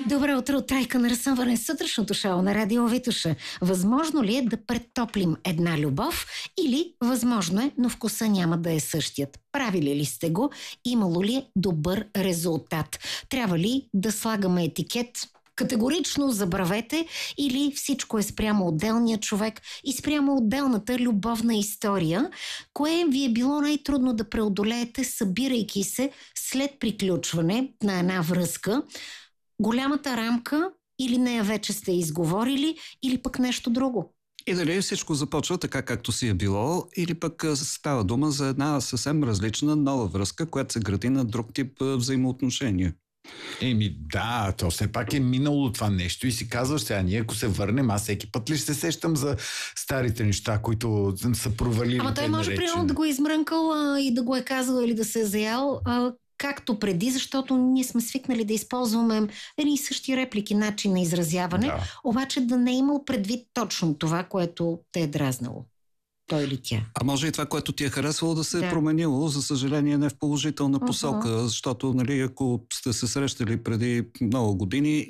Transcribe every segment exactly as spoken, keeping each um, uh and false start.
Добро утро, Трайка на разсъмване сутрешното шоу на Радио Витуша. Възможно ли е да претоплим една любов или възможно е, но вкуса няма да е същият? Правили ли сте го? Имало ли е добър резултат? Трябва ли да слагаме етикет? Категорично забравете, или всичко е спрямо отделния човек и спрямо отделната любовна история? Кое ви е било най-трудно да преодолеете, събирайки се след приключване на една връзка? Голямата рамка или нея вече сте изговорили, или пък нещо друго? И дали всичко започва така, както си е било, или пък става дума за една съвсем различна нова връзка, която се гради на друг тип взаимоотношения? Еми да, то все пак е минало това нещо и си казваш сега, ние ако се върнем, аз всеки път ли ще се сещам за старите неща, които са провалили. Ама той може примерно да го е измрънкал а, и да го е казал или да се е заял а, както преди, защото ние сме свикнали да използваме едни и същи реплики, начин на изразяване, да. Обаче да не е имал предвид точно това, което те е дразнало. Той или тя. А може и това, което ти е харесвало, да се да. е променило, за съжаление не в положителна посока, uh-huh. защото, нали, ако сте се срещали преди много години,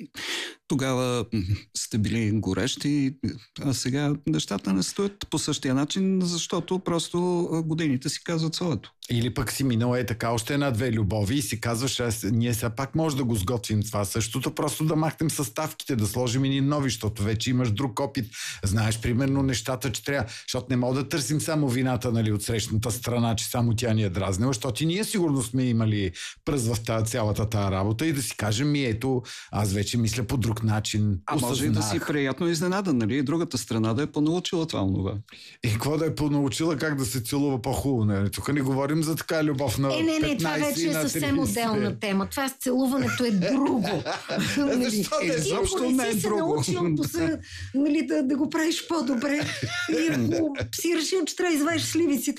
тогава сте били горещи, а сега нещата не стоят по същия начин, защото просто годините си казват своето. Или пък си минало е така още една-две любови и си казваш, аз, ние сега пак може да го сготвим това същото, просто да махнем съставките, да сложим и нови, защото вече имаш друг опит. Знаеш, примерно, нещата, че трябва, защото не мога да търсим само вината, нали, от срещната страна, че само тя ни е дразнила, защото и ние сигурно сме имали пръст в тази, цялата тази работа и да си кажем, ми ето, аз вече мисля по друг начин. А може и да си приятно изненадан, нали? Другата страна да е понаучила това онова. И какво да е понаучила, как да се целува по-хубаво, не? Тук не говорим за така любов на Е, не, не, това вече е съвсем отделна тема. Това с целуването е друго. Нали? Защо е, защо не е си друго? се научил посе, нали, да, да го правиш по-добре и ако си решил, че трябва да извадиш сливиците